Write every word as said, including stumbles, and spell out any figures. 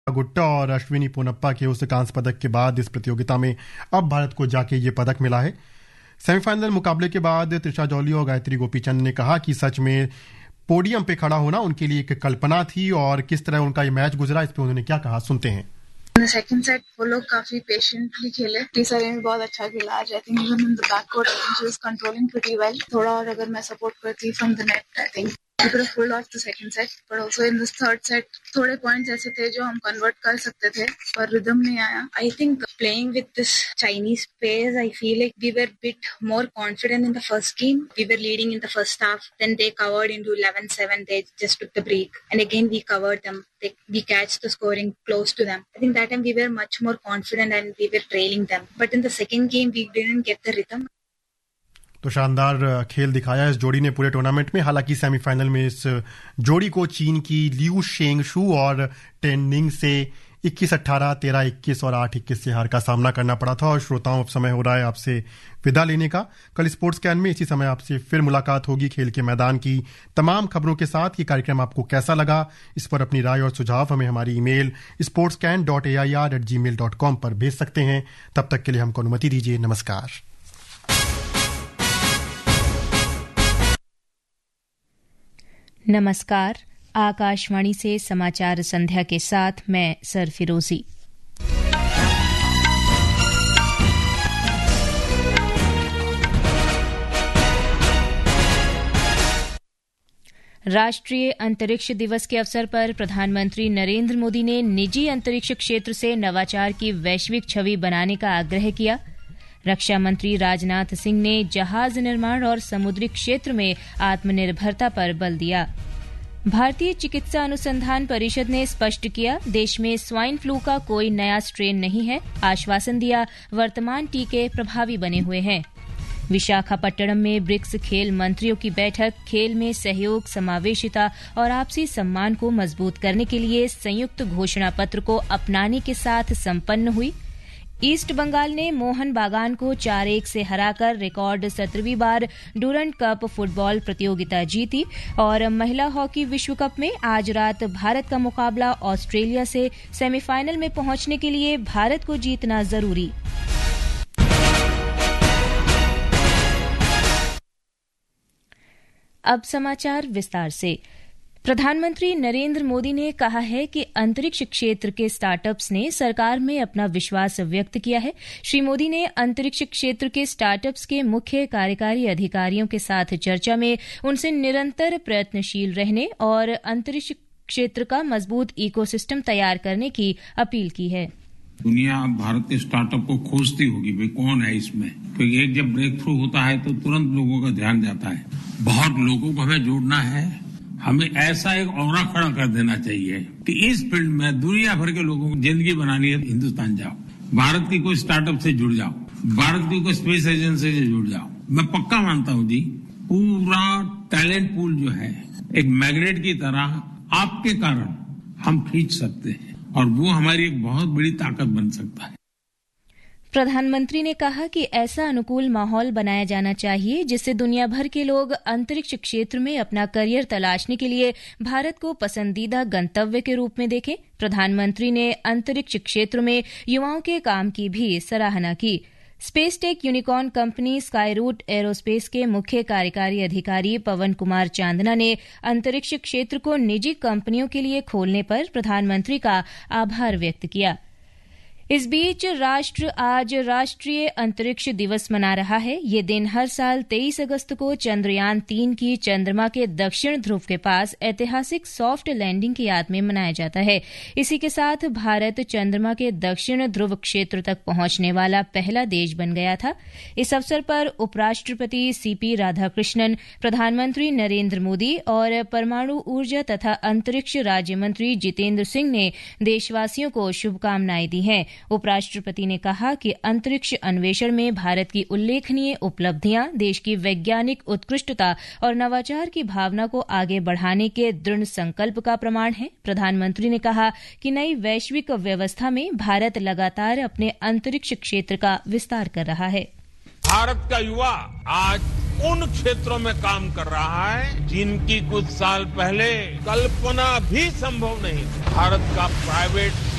गुट्टा और अश्विनी पोनप्पा के उस कांस्य पदक के बाद इस प्रतियोगिता में अब भारत को जाके ये पदक मिला है। सेमीफाइनल मुकाबले के बाद त्रिशा जौली और गायत्री गोपीचंद ने कहा कि सच में पोडियम पे खड़ा होना उनके लिए एक कल्पना थी और किस तरह उनका ये मैच गुजरा, इस पे उन्होंने क्या कहा, सुनते हैं। सेकंड सेट वो लोग काफी पेशेंटली खेले। तीसरा गेम भी बहुत अच्छा खेला। आज I think even in the बैककोर्ट I think she was controlling pretty well. थोड़ा और अगर मैं सपोर्ट करती from the net I think we could have pulled off the second set, but also in this third set थोड़े points ऐसे थे जो हम कन्वर्ट कर सकते थे पर रिदम नहीं आया। I think playing with this Chinese pace, I feel like we were bit more confident in the first game. We were leading in the first half, then they covered into eleven seven. They just took the break, and again we covered them. They, we catch the scoring close to them. I think that time we were much more confident and we were trailing them. But in the second game, we didn't get the rhythm. तो शानदार खेल दिखाया इस जोड़ी ने पूरे tournament में। हालांकि सेमीफाइनल में इस जोड़ी को चीन की लियू शेंगशू और टेन निंग से इक्कीस अठारह, तेरह इक्कीस और आठ इक्कीस से हार का सामना करना पड़ा था। और श्रोताओं, अब समय हो रहा है आपसे विदा लेने का। कल स्पोर्ट्स कैन में इसी समय आपसे फिर मुलाकात होगी खेल के मैदान की तमाम खबरों के साथ। ये कार्यक्रम आपको कैसा लगा, इस पर अपनी राय और सुझाव हमें हमारी email sports can dot A I R eight ji mail dot com पर भेज सकते हैं। तब तक के लिए हमको अनुमति दीजिए। नमस्कार। नमस्कार। आकाशवाणी से समाचार संध्या के साथ मैं सरफिरोजी। राष्ट्रीय अंतरिक्ष दिवस के अवसर पर प्रधानमंत्री नरेंद्र मोदी ने निजी अंतरिक्ष क्षेत्र से नवाचार की वैश्विक छवि बनाने का आग्रह किया। रक्षा मंत्री राजनाथ सिंह ने जहाज निर्माण और समुद्री क्षेत्र में आत्मनिर्भरता पर बल दिया। भारतीय चिकित्सा अनुसंधान परिषद ने स्पष्ट किया, देश में स्वाइन फ्लू का कोई नया स्ट्रेन नहीं है। आश्वासन दिया, वर्तमान टीके प्रभावी बने हुए हैं। विशाखापट्टनम में ब्रिक्स खेल मंत्रियों की बैठक खेल में सहयोग, समावेशिता और आपसी सम्मान को मजबूत करने के लिए संयुक्त घोषणा पत्र को अपनाने के साथ संपन्न हुई। ईस्ट बंगाल ने मोहन बागान को चार एक से हराकर रिकॉर्ड सत्रहवीं बार डूरंट कप फुटबॉल प्रतियोगिता जीती। और महिला हॉकी विश्व कप में आज रात भारत का मुकाबला ऑस्ट्रेलिया से। सेमीफाइनल में पहुंचने के लिए भारत को जीतना जरूरी। अब समाचार विस्तार से। प्रधानमंत्री नरेंद्र मोदी ने कहा है कि अंतरिक्ष क्षेत्र के स्टार्टअप्स ने सरकार में अपना विश्वास व्यक्त किया है। श्री मोदी ने अंतरिक्ष क्षेत्र के स्टार्टअप्स के मुख्य कार्यकारी अधिकारियों के साथ चर्चा में उनसे निरंतर प्रयत्नशील रहने और अंतरिक्ष क्षेत्र का मजबूत इकोसिस्टम तैयार करने की अपील की है। दुनिया भारत के स्टार्टअप को खोजती होगी, भाई कौन है इसमें, क्योंकि एक जब ब्रेक थ्रू होता है तो तुरंत लोगों का ध्यान जाता है। बहुत लोगों को हमें जोड़ना है। हमें ऐसा एक ऑरा खड़ा कर देना चाहिए कि इस फील्ड में दुनिया भर के लोगों को जिंदगी बनानी है, हिंदुस्तान जाओ, भारत की कोई स्टार्टअप से जुड़ जाओ, भारत की कोई स्पेस एजेंसी से जुड़ जाओ। मैं पक्का मानता हूं जी, पूरा टैलेंट पूल जो है एक मैग्नेट की तरह आपके कारण हम खींच सकते हैं और वो हमारी एक बहुत बड़ी ताकत बन सकता है। प्रधानमंत्री ने कहा कि ऐसा अनुकूल माहौल बनाया जाना चाहिए जिससे दुनिया भर के लोग अंतरिक्ष क्षेत्र में अपना करियर तलाशने के लिए भारत को पसंदीदा गंतव्य के रूप में देखें। प्रधानमंत्री ने अंतरिक्ष क्षेत्र में युवाओं के काम की भी सराहना की। Space tech unicorn company Skyroot aerospace के मुख्य कार्यकारी अधिकारी पवन कुमार चांदना ने अंतरिक्ष क्षेत्र को निजी कंपनियों के लिए खोलने पर प्रधानमंत्री का आभार व्यक्त किया। इस बीच राष्ट्र आज राष्ट्रीय अंतरिक्ष दिवस मना रहा है। ये दिन हर साल तेईस अगस्त को चंद्रयान तीन की चंद्रमा के दक्षिण ध्रुव के पास ऐतिहासिक सॉफ्ट लैंडिंग की याद में मनाया जाता है। इसी के साथ भारत चंद्रमा के दक्षिण ध्रुव क्षेत्र तक पहुंचने वाला पहला देश बन गया था। इस अवसर पर उपराष्ट्रपति सीपी राधाकृष्णन, प्रधानमंत्री नरेंद्र मोदी और परमाणु ऊर्जा तथा अंतरिक्ष राज्य मंत्री जितेंद्र सिंह ने देशवासियों को शुभकामनाएं दी हैं। उपराष्ट्रपति ने कहा कि अंतरिक्ष अन्वेषण में भारत की उल्लेखनीय उपलब्धियां देश की वैज्ञानिक उत्कृष्टता और नवाचार की भावना को आगे बढ़ाने के दृढ़ संकल्प का प्रमाण है। प्रधानमंत्री ने कहा कि नई वैश्विक व्यवस्था में भारत लगातार अपने अंतरिक्ष क्षेत्र का विस्तार कर रहा है। भारत का युवा आज उन क्षेत्रों में काम कर रहा है जिनकी कुछ साल पहले कल्पना भी संभव नहीं। भारत का प्राइवेट